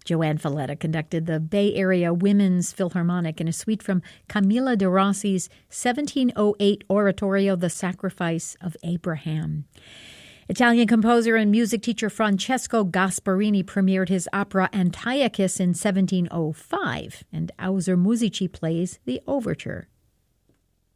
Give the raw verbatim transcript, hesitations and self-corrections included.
Joanne Falletta conducted the Bay Area Women's Philharmonic in a suite from Camilla de Rossi's seventeen oh eight oratorio, The Sacrifice of Abraham. Italian composer and music teacher Francesco Gasparini premiered his opera Antiochus in seventeen oh five, and Auser Musici plays the overture.